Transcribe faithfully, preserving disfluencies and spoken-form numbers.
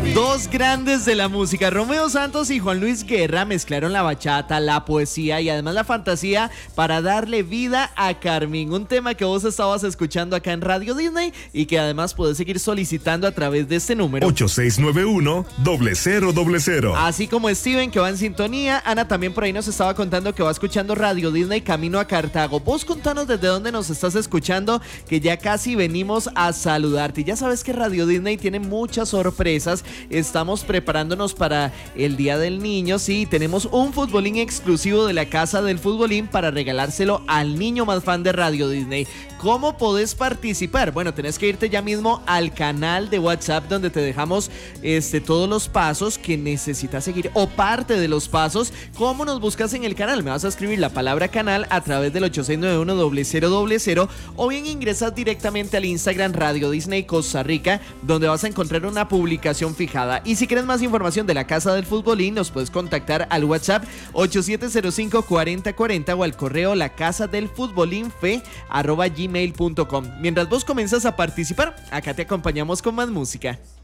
Dos grandes de la música, Romeo Santos y Juan Luis Guerra, mezclaron la bachata, la poesía y además la fantasía para darle vida a Carmín, un tema que vos estabas escuchando acá en Radio Disney y que además puedes seguir solicitando a través de este número ocho seis nueve uno, cero cero cero cero. Así como Steven, que va en sintonía. Ana también por ahí nos estaba contando que va escuchando Radio Disney camino a Cartago. Vos contanos desde dónde nos estás escuchando, que ya casi venimos a saludarte. Ya sabes que Radio Disney tiene muchas sorpresas. Estamos preparándonos para el Día del Niño. Sí, tenemos un futbolín exclusivo de la Casa del Futbolín para regalárselo al niño más fan de Radio Disney. ¿Cómo podés participar? Bueno, tenés que irte ya mismo al canal de WhatsApp donde te dejamos este, todos los pasos que necesitas seguir o parte de los pasos. ¿Cómo nos buscas en el canal? Me vas a escribir la palabra canal a través del ocho seis nueve uno, cero cero cero cero o bien ingresas directamente al Instagram Radio Disney Costa Rica, donde vas a encontrar una publicación fijada. Y si quieres más información de la Casa del Futbolín, nos puedes contactar al WhatsApp ocho siete cero cinco, cuatro cero cuatro cero o al correo la casa del futbolín fe arroba gmail punto com. Mientras vos comenzas a participar, acá te acompañamos con más música.